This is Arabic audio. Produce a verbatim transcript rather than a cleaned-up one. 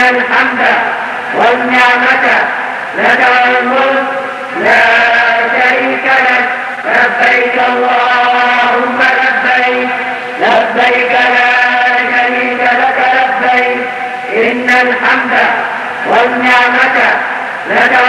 الحمد والنعمة لك والملك لا شريك لك. لبيك اللهم لبيك لبيك لا شريك لك لبيك إن الحمد والنعمة لك